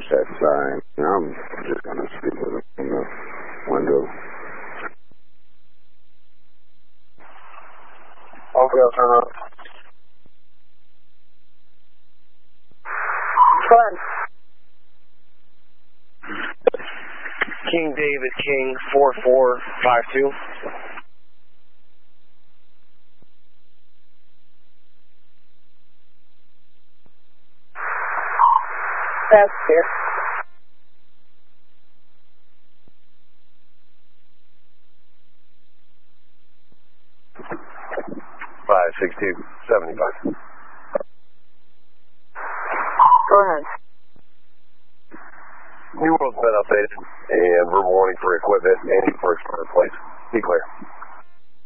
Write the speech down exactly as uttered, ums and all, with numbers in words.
approach that sign. I'm just going to speak with him in the window. Okay, I'll turn around. Go ahead. King David King, four four five two. That's clear. five six two seventy-five. Go ahead. New World's been updated, and verbal warning for equipment and for expired plates. Be clear.